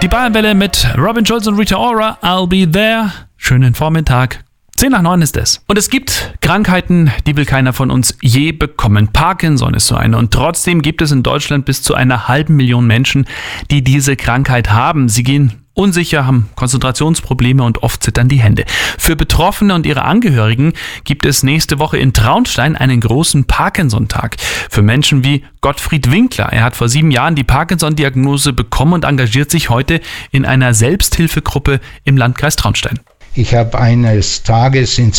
Die Bayernwelle mit Robin Schulz und Rita Ora. I'll be there. Schönen Vormittag. 8:50 ist es. Und es gibt Krankheiten, die will keiner von uns je bekommen. Parkinson ist so eine. Und trotzdem gibt es in Deutschland bis zu 500.000 Menschen, die diese Krankheit haben. Sie gehen unsicher, haben Konzentrationsprobleme und oft zittern die Hände. Für Betroffene und ihre Angehörigen gibt es nächste Woche in Traunstein einen großen Parkinson-Tag. Für Menschen wie Gottfried Winkler. Er hat vor 7 Jahren die Parkinson-Diagnose bekommen und engagiert sich heute in einer Selbsthilfegruppe im Landkreis Traunstein. Ich habe eines Tages in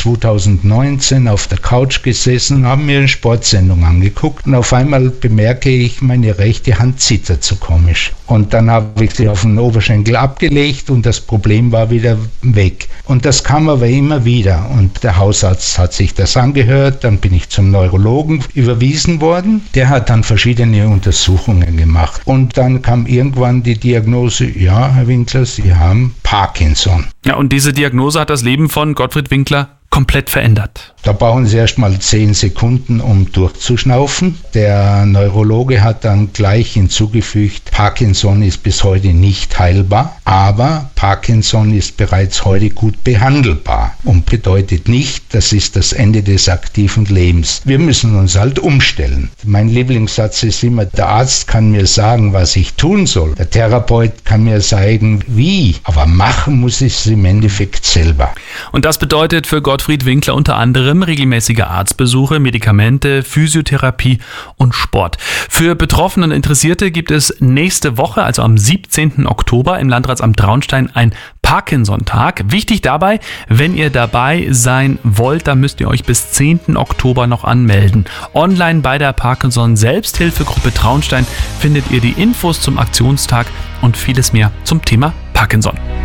2019 auf der Couch gesessen, habe mir eine Sportsendung angeguckt und auf einmal bemerke ich, meine rechte Hand zittert so komisch. Und dann habe ich sie auf den Oberschenkel abgelegt und das Problem war wieder weg. Und das kam aber immer wieder und der Hausarzt hat sich das angehört, dann bin ich zum Neurologen überwiesen worden. Der hat dann verschiedene Untersuchungen gemacht und dann kam irgendwann die Diagnose, ja, Herr Winkler, Sie haben Parkinson. Ja, und diese Diagnose hat das Leben von Gottfried Winkler komplett verändert. Da brauchen Sie erst mal 10 Sekunden, um durchzuschnaufen. Der Neurologe hat dann gleich hinzugefügt, Parkinson ist bis heute nicht heilbar, aber Parkinson ist bereits heute gut behandelbar und bedeutet nicht, das ist das Ende des aktiven Lebens. Wir müssen uns halt umstellen. Mein Lieblingssatz ist immer, der Arzt kann mir sagen, was ich tun soll. Der Therapeut kann mir sagen, wie, aber machen muss ich es im Endeffekt selber. Und das bedeutet für Gottfried Winkler unter anderem regelmäßige Arztbesuche, Medikamente, Physiotherapie und Sport. Für Betroffene und Interessierte gibt es nächste Woche, also am 17. Oktober im Landratsamt Traunstein, ein Parkinson-Tag. Wichtig dabei, wenn ihr dabei sein wollt, dann müsst ihr euch bis 10. Oktober noch anmelden. Online bei der Parkinson-Selbsthilfegruppe Traunstein findet ihr die Infos zum Aktionstag und vieles mehr zum Thema Parkinson.